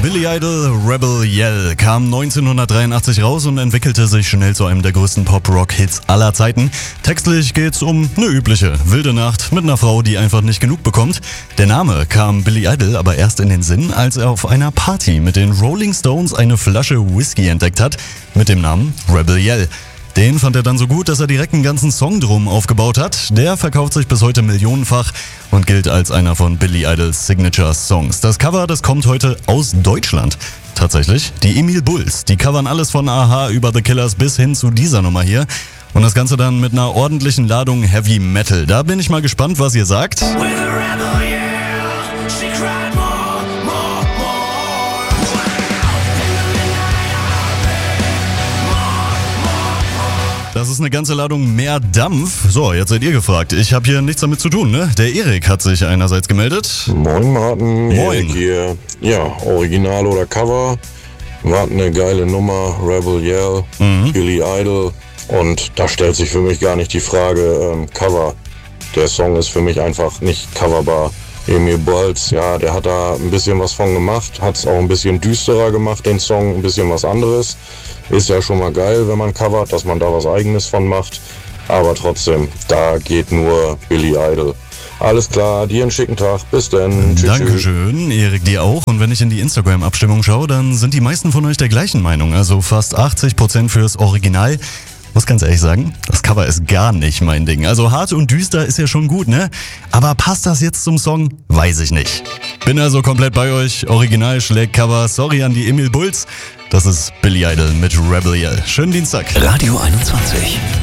Billy Idol, Rebel Yell kam 1983 raus und entwickelte sich schnell zu einem der größten Pop-Rock-Hits aller Zeiten. Textlich geht's um eine übliche wilde Nacht mit einer Frau, die einfach nicht genug bekommt. Der Name kam Billy Idol aber erst in den Sinn, als er auf einer Party mit den Rolling Stones eine Flasche Whisky entdeckt hat mit dem Namen Rebel Yell. Den fand er dann so gut, dass er direkt einen ganzen Song drum aufgebaut hat. Der verkauft sich bis heute millionenfach und gilt als einer von Billy Idols Signature-Songs. Das Cover, das kommt heute aus Deutschland. Tatsächlich, die Emil Bulls, die covern alles von a-ha über The Killers bis hin zu dieser Nummer hier. Und das Ganze dann mit einer ordentlichen Ladung Heavy Metal. Da bin ich mal gespannt, was ihr sagt. Das ist eine ganze Ladung mehr Dampf. So, jetzt seid ihr gefragt. Ich habe hier nichts damit zu tun, ne? Der Erik hat sich einerseits gemeldet. Moin Martin, Moin. Erik hier. Ja, Original oder Cover. War eine geile Nummer, Rebel Yell, Billy Idol. Und da stellt sich für mich gar nicht die Frage, Cover. Der Song ist für mich einfach nicht coverbar. Emil Bulls, ja, der hat da ein bisschen was von gemacht, hat es auch ein bisschen düsterer gemacht, den Song, ein bisschen was anderes. Ist ja schon mal geil, wenn man covert, dass man da was Eigenes von macht. Aber trotzdem, da geht nur Billy Idol. Alles klar, dir einen schicken Tag. Bis dann. Tschüss. Dankeschön, Erik, dir auch. Und wenn ich in die Instagram-Abstimmung schaue, dann sind die meisten von euch der gleichen Meinung. Also fast 80% fürs Original. Muss ganz ehrlich sagen, das Cover ist gar nicht mein Ding. Also hart und düster ist ja schon gut, ne? Aber passt das jetzt zum Song? Weiß ich nicht. Bin also komplett bei euch. Original schlägt Cover. Sorry an die Emil Bulls. Das ist Billy Idol mit Rebel Yell. Schönen Dienstag. Radio 21.